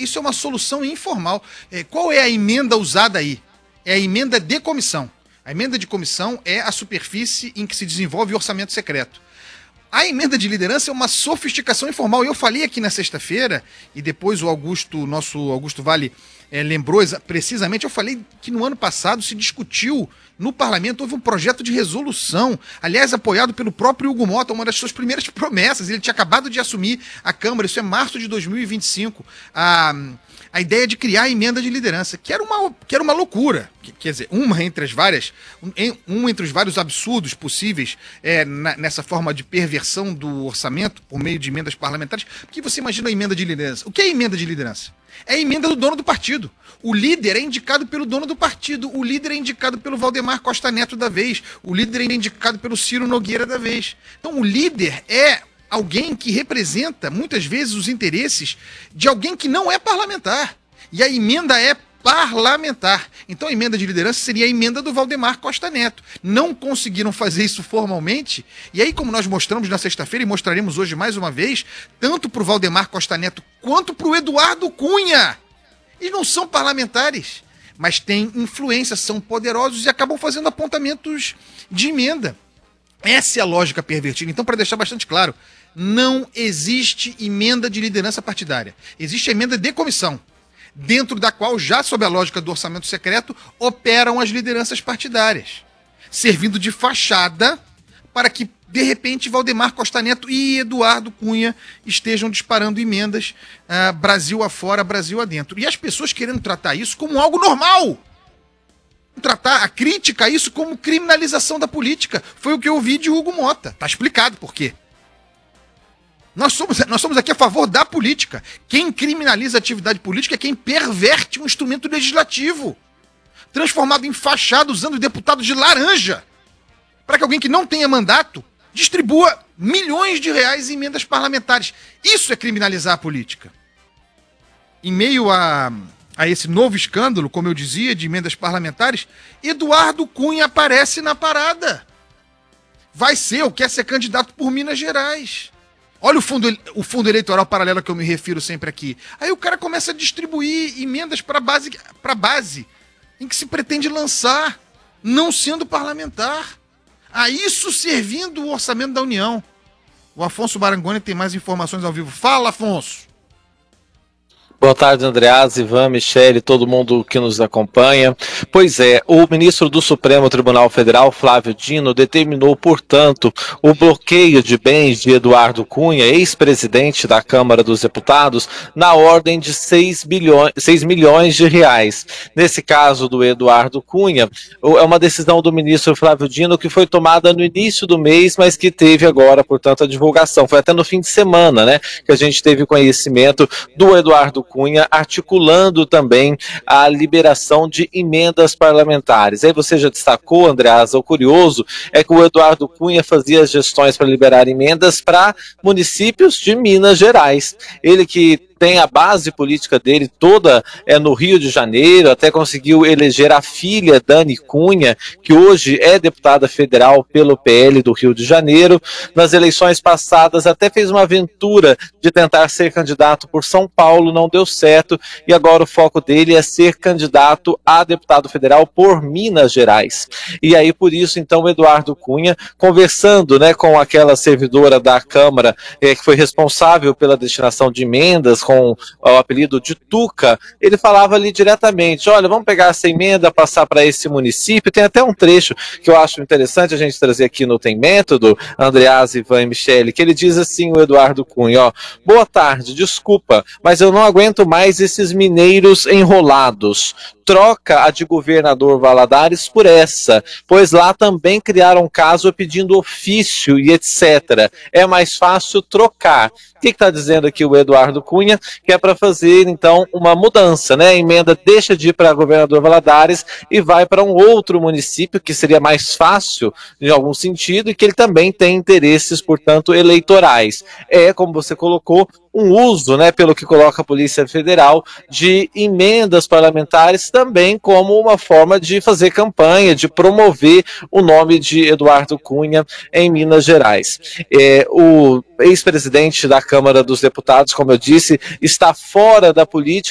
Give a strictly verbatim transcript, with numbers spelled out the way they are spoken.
isso é uma solução informal. É, qual é a emenda usada aí? É a emenda de comissão. A emenda de comissão é a superfície em que se desenvolve o orçamento secreto. A emenda de liderança é uma sofisticação informal. Eu falei aqui na sexta-feira, e depois o Augusto, nosso Augusto Vale, é, lembrou precisamente, eu falei que no ano passado se discutiu no parlamento, houve um projeto de resolução, aliás, apoiado pelo próprio Hugo Mota, uma das suas primeiras promessas. Ele tinha acabado de assumir a Câmara, isso é março de dois mil e vinte e cinco, a, a ideia de criar a emenda de liderança, que era uma, que era uma loucura. Quer dizer, uma entre as várias, um, um entre os vários absurdos possíveis é, na, nessa forma de perversão do orçamento por meio de emendas parlamentares. Porque você imagina a emenda de liderança. O que é a emenda de liderança? É a emenda do dono do partido. O líder é indicado pelo dono do partido. O líder é indicado pelo Valdemar Costa Neto da vez. O líder é indicado pelo Ciro Nogueira da vez. Então o líder é alguém que representa muitas vezes os interesses de alguém que não é parlamentar. E a emenda é parlamentar. Então a emenda de liderança seria a emenda do Valdemar Costa Neto. Não conseguiram fazer isso formalmente, e aí, como nós mostramos na sexta-feira e mostraremos hoje mais uma vez, tanto para o Valdemar Costa Neto quanto para o Eduardo Cunha, eles não são parlamentares, mas têm influência, são poderosos e acabam fazendo apontamentos de emenda. Essa é a lógica pervertida. Então, para deixar bastante claro, não existe emenda de liderança partidária. Existe a emenda de comissão, dentro da qual, já sob a lógica do orçamento secreto, operam as lideranças partidárias, servindo de fachada para que, de repente, Valdemar Costa Neto e Eduardo Cunha estejam disparando emendas uh, Brasil afora, Brasil adentro. E as pessoas querendo tratar isso como algo normal. Tratar a crítica a isso como criminalização da política. Foi o que eu ouvi de Hugo Mota. Tá explicado por quê. Nós somos, nós somos aqui a favor da política. Quem criminaliza a atividade política é quem perverte um instrumento legislativo, transformado em fachada, usando deputados de laranja, para que alguém que não tenha mandato distribua milhões de reais em emendas parlamentares. Isso é criminalizar a política. Em meio a, a esse novo escândalo, como eu dizia, de emendas parlamentares, Eduardo Cunha aparece na parada. Vai ser ou quer ser candidato por Minas Gerais. Olha o fundo, o fundo eleitoral paralelo que eu me refiro sempre aqui. Aí o cara começa a distribuir emendas para base, para base em que se pretende lançar, não sendo parlamentar. A isso servindo o orçamento da União. O Afonso Barangoni tem mais informações ao vivo. Fala, Afonso! Boa tarde, Andreas, Ivan, Michele, todo mundo que nos acompanha. Pois é, o ministro do Supremo Tribunal Federal, Flávio Dino, determinou, portanto, o bloqueio de bens de Eduardo Cunha, ex-presidente da Câmara dos Deputados, na ordem de seis milhões de reais. Nesse caso do Eduardo Cunha, é uma decisão do ministro Flávio Dino que foi tomada no início do mês, mas que teve agora, portanto, a divulgação. Foi até no fim de semana, né, que a gente teve conhecimento do Eduardo Cunha articulando também a liberação de emendas parlamentares. Aí você já destacou, Andreas, o curioso é que o Eduardo Cunha fazia gestões para liberar emendas para municípios de Minas Gerais. Ele que tem a base política dele toda é no Rio de Janeiro, até conseguiu eleger a filha Dani Cunha, que hoje é deputada federal pelo P L do Rio de Janeiro. Nas eleições passadas até fez uma aventura de tentar ser candidato por São Paulo, não deu certo, e agora o foco dele é ser candidato a deputado federal por Minas Gerais. E aí, por isso, então, o Eduardo Cunha, conversando, né, com aquela servidora da Câmara, é, que foi responsável pela destinação de emendas, com o apelido de Tuca, ele falava ali diretamente, olha, vamos pegar essa emenda, passar para esse município. Tem até um trecho que eu acho interessante a gente trazer aqui no Tem Método, Andreas, Ivan e Michele, que ele diz assim, o Eduardo Cunha, ó, boa tarde, desculpa, mas eu não aguento mais esses mineiros enrolados. Troca a de governador Valadares por essa, pois lá também criaram caso pedindo ofício e etcétera. É mais fácil trocar. O que está dizendo aqui o Eduardo Cunha? Que é para fazer, então, uma mudança, né? A emenda deixa de ir para governador Valadares e vai para um outro município, que seria mais fácil, em algum sentido, e que ele também tem interesses, portanto, eleitorais. É, como você colocou, um uso, né, pelo que coloca a Polícia Federal, de emendas parlamentares também como uma forma de fazer campanha, de promover o nome de Eduardo Cunha em Minas Gerais. É, o ex-presidente da Câmara dos Deputados, como eu disse, está fora da política,